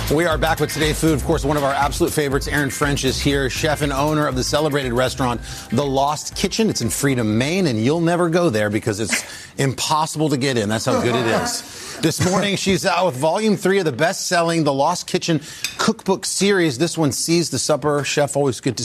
We are back with Today Food. Of course, one of our absolute favorites, Aaron French, is here, chef and owner of the celebrated restaurant, The Lost Kitchen. It's in Freedom, Maine, and you'll never go there because it's impossible to get in. That's how good it is. This morning, she's out with Volume 3 of the best-selling The Lost Kitchen cookbook series. This one, Sees the Supper. Chef, always good to